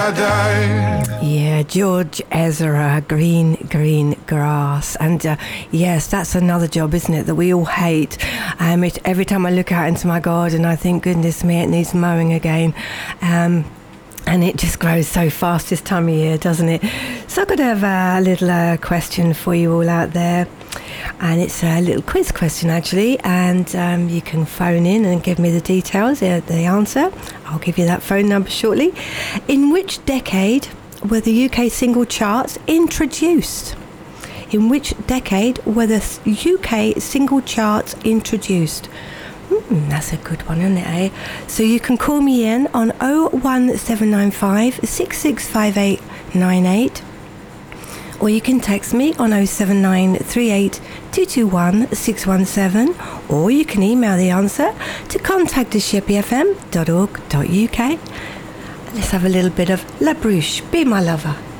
Yeah, George Ezra, green grass. And yes, that's another job, isn't it, that we all hate. Every time I look out into my garden, I think, goodness me, it needs mowing again. And it just grows so fast this time of year, doesn't it? So I've got to have a little question for you all out there. And it's a little quiz question, actually. And you can phone in and give me the details, the answer. I'll give you that phone number shortly. In which decade were the UK single charts introduced? In which decade were the UK single charts introduced? That's a good one, isn't it, eh? So you can call me in on 01795 665898, or you can text me on 07938 221 617, or you can email the answer to contact@shippyfm.org.uk. Let's have a little bit of La Bruche, Be My Lover.